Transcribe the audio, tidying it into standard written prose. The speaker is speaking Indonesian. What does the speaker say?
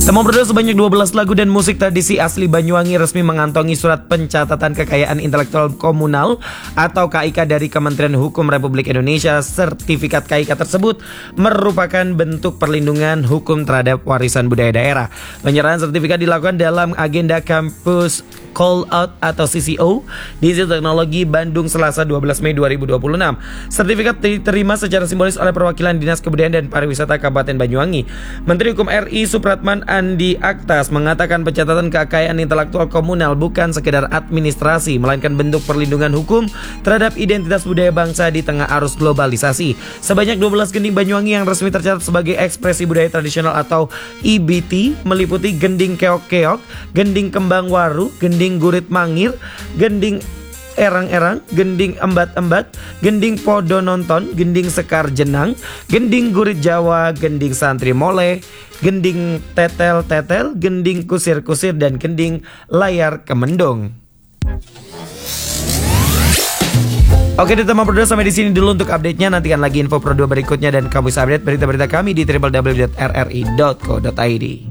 Tembang Berdua sebanyak 12 lagu dan musik tradisi asli Banyuwangi resmi mengantongi surat pencatatan kekayaan intelektual komunal atau KIK dari Kementerian Hukum Republik Indonesia. Sertifikat KIK tersebut merupakan bentuk perlindungan hukum terhadap warisan budaya daerah. Penyerahan sertifikat dilakukan dalam agenda kampus Call Out atau CCO di Institut Teknologi Bandung Selasa 12 Mei 2026. Sertifikat diterima secara simbolis oleh perwakilan Dinas Kebudayaan dan Pariwisata Kabupaten Banyuwangi. Menteri Hukum RI Supratman Andi Aktas mengatakan pencatatan kekayaan intelektual komunal bukan sekedar administrasi, melainkan bentuk perlindungan hukum terhadap identitas budaya bangsa di tengah arus globalisasi. Sebanyak 12 gending Banyuwangi yang resmi tercatat sebagai ekspresi budaya tradisional atau EBT meliputi gending keok-keok, gending kembang waru, gending gurit mangir, gending erang-erang, gending embat-embat, gending podo nonton, gending sekar jenang, gending gurit Jawa, gending santri mole, gending tetel-tetel, gending kusir-kusir, dan gending layar kemendung. Oke, di Tembang Berdua sampai di sini dulu untuk update-nya. Nantikan lagi info Pro 2 berikutnya dan kamu bisa update berita-berita kami di www.rri.co.id.